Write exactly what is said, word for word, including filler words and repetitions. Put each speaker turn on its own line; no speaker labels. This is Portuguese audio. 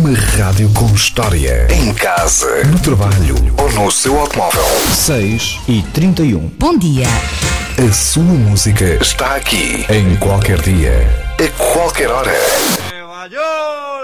Uma rádio com história. Em casa, no trabalho ou no seu automóvel.
seis e trinta e um.
Bom dia.
A sua música está aqui. Em qualquer dia. A qualquer hora.